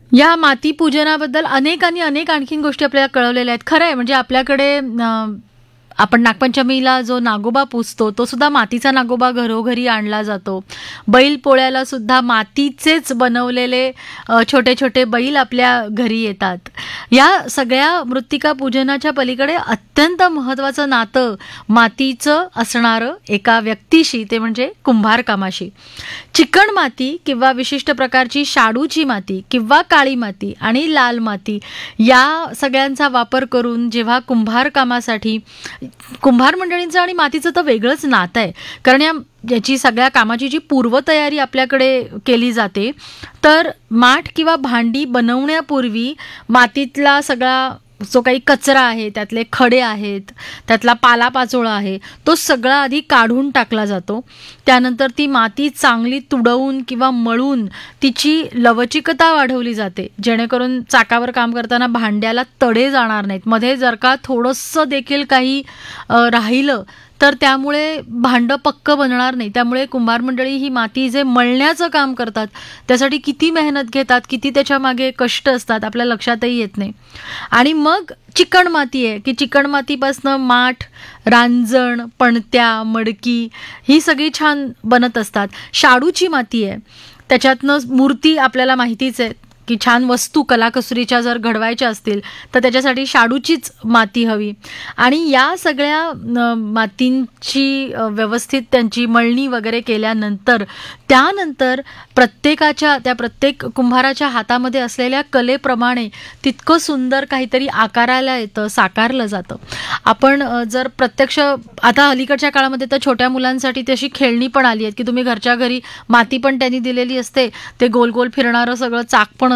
या माती पूजनाबद्दल अनेक आणि अनेक आणखीन गोष्टी आपल्याला कळवलेल्या आहेत. खरं आहे, म्हणजे आपल्याकडे आपण नागपंचमीला जो नागोबा पूजतो तो सुद्धा मातीचा नागोबा घरोघरी आणला जातो. बैल पोळ्याला सुद्धा मातीचेच बनवलेले छोटे छोटे बैल आपल्या घरी येतात. या सगळ्या मृत्तिका पूजनाच्या पलीकडे अत्यंत महत्त्वाचं नातं मातीचं असणारं एका व्यक्तीशी, ते म्हणजे कुंभार कामाशी. चिकण माती किंवा विशिष्ट प्रकारची शाडूची माती किंवा काळी माती आणि लाल माती या सगळ्यांचा वापर करून जेव्हा कुंभार कामासाठी, कुंभार मंडळींचं आणि मातीचं तर वेगळंच नातं आहे, कारण याची सगळ्या कामाची जी पूर्वतयारी आपल्याकडे केली जाते, तर माठ किंवा भांडी बनवण्यापूर्वी मातीतला सगळा जो काही कचरा आहे, त्यातले खडे आहेत, त्यातला पालापाचोळा आहे, तो सगळा आधी काढून टाकला जातो. त्यानंतर ती माती चांगली तुडवून किंवा मळून तिची लवचिकता वाढवली जाते, जेणेकरून चाकावर काम करताना भांड्याला तडे जाणार नाहीत. मध्ये जर का थोडंसं देखील काही राहिलं तर त्यामुळे भांडं पक्क बनणार नाही. त्यामुळे कुंभार मंडळी ही माती जे मळण्याचं काम करतात त्यासाठी किती मेहनत घेतात, किती त्याच्या मागे कष्ट असतात, आपल्या लक्षातही येत नाही. आणि मग चिकण माती आहे की चिकण मातीपासनं माठ, रांजण, पणत्या, मडकी ही सगळी छान बनत असतात. शाडूची माती आहे, त्याच्यातनं मूर्ती आपल्याला माहितीच आहे की छान वस्तू कलाकुसरीच्या जर घडवायच्या असतील तर त्याच्यासाठी शाडूचीच माती हवी. आणि या सगळ्या मातींची व्यवस्थित त्यांची मळणी वगैरे केल्यानंतर त्यानंतर प्रत्येक कुंभाराच्या हातामध्ये असलेल्या कलेप्रमाणे तितकं सुंदर काहीतरी आकाराला येतं, साकारलं जातं. आपण जर प्रत्यक्ष आता अलीकडच्या काळामध्ये तर छोट्या मुलांसाठी तशी खेळणी पण आली आहेत की तुम्ही घरच्या घरी माती पण त्यांनी दिलेली असते, ते गोल गोल फिरणारं सगळं चाक पण